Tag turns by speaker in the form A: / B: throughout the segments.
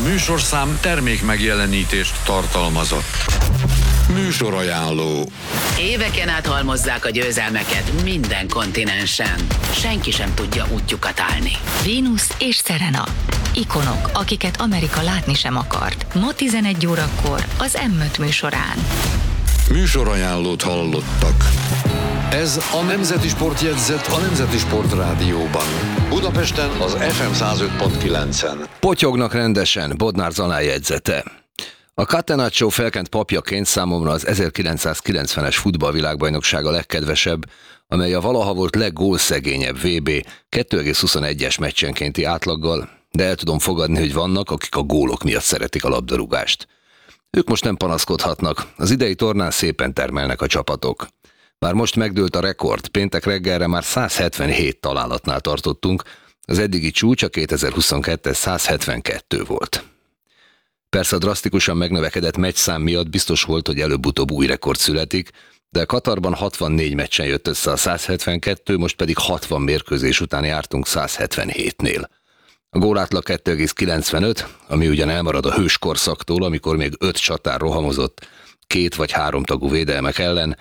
A: műsorszám termék megjelenítést tartalmazott. Műsorajánló.
B: Éveken át halmozzák a győzelmeket minden kontinensen. Senki sem tudja útjukat állni.
C: Venus és Serena. Ikonok, akiket Amerika látni sem akart. Ma 11 órakor az M5 műsorán.
A: Műsorajánlót hallottak. Ez a Nemzeti Sportjegyzet a Nemzeti Sport Rádióban. Budapesten az FM 105.9-en.
D: Potyognak rendesen, Bodnár Zalán jegyzete. A Catenaccio felkent papjaként számomra az 1990-es futballvilágbajnokság a legkedvesebb, amely a valaha volt leggólszegényebb VB 2,21-es meccsenkénti átlaggal, de el tudom fogadni, hogy vannak, akik a gólok miatt szeretik a labdarúgást. Ők most nem panaszkodhatnak, az idei tornán szépen termelnek a csapatok. Már most megdőlt a rekord, péntek reggelre már 177 találatnál tartottunk, az eddigi csúcs a 2022-es 172 volt. Persze a drasztikusan megnövekedett meccszám miatt biztos volt, hogy előbb-utóbb új rekord születik, de Katarban 64 meccsen jött össze a 172, most pedig 60 mérkőzés után jártunk 177-nél. A gólátlag 2,95, ami ugyan elmarad a hős korszaktól, amikor még 5 csatár rohamozott 2 vagy 3 tagú védelmek ellen.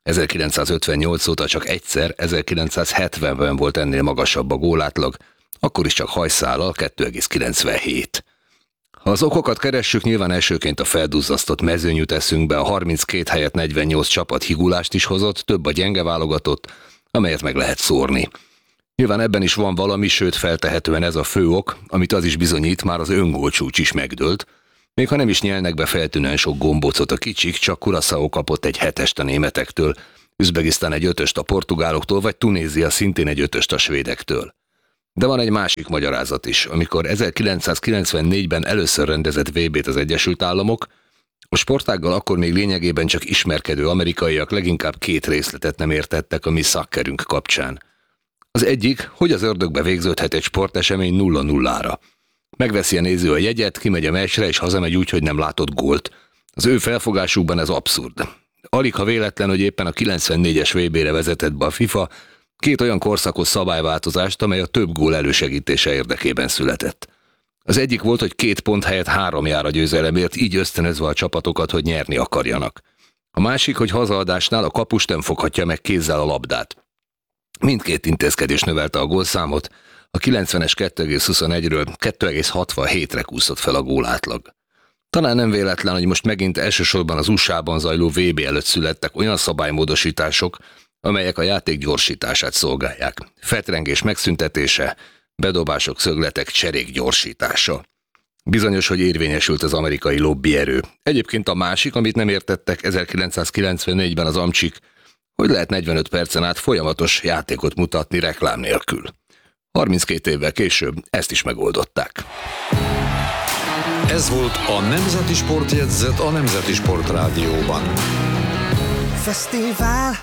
D: 1958 óta csak egyszer, 1970-ben volt ennél magasabb a gólátlag, akkor is csak hajszállal 2,97. Ha az okokat keressük, nyilván elsőként a felduzzasztott mezőny jut eszünkbe, a 32 helyett 48 csapat higulást is hozott, több a gyenge válogatott, amelyet meg lehet szórni. Nyilván ebben is van valami, sőt feltehetően ez a fő ok, amit az is bizonyít, már az öngólcsúcs is megdőlt. Még ha nem is nyelnek be feltűnően sok gombócot a kicsik, csak Curaçao kapott egy 7-est a németektől, Üzbegisztán egy 5-öst a portugáloktól, vagy Tunézia szintén egy 5-öst a svédektől. De van egy másik magyarázat is. Amikor 1994-ben először rendezett VB-t az Egyesült Államok, a sportággal akkor még lényegében csak ismerkedő amerikaiak leginkább 2 részletet nem értettek a mi szakkerünk kapcsán. Az egyik, hogy az ördögbe végződhet egy sportesemény 0-0-ra. Megveszi a néző a jegyet, kimegy a meccsre és hazamegy úgy, hogy nem látott gólt. Az ő felfogásukban ez abszurd. Alig ha véletlen, hogy éppen a 94-es VB-re vezetett be a FIFA 2 olyan korszakos szabályváltozást, amely a több gól elősegítése érdekében született. Az egyik volt, hogy 2 pont helyett 3 jár a győzelemért, így ösztönözve a csapatokat, hogy nyerni akarjanak. A másik, hogy hazaadásnál a kapus nem foghatja meg kézzel a labdát. Mindkét intézkedés növelte a gólszámot, a 90-es 2,21-ről 2,67-re kúszott fel a gólátlag. Talán nem véletlen, hogy most megint elsősorban az USA-ban zajló VB előtt születtek olyan szabálymódosítások, amelyek a játék gyorsítását szolgálják. Fetrengés megszüntetése, bedobások, szögletek, cserék gyorsítása. Bizonyos, hogy érvényesült az amerikai lobbierő. Egyébként a másik, amit nem értettek 1994-ben az amcsik, hogy lehet 45 percen át folyamatos játékot mutatni reklám nélkül. 32 évvel később ezt is megoldották.
A: Ez volt a Nemzeti Sportjegyzet a Nemzeti Sport Rádióban.
E: Fesztivál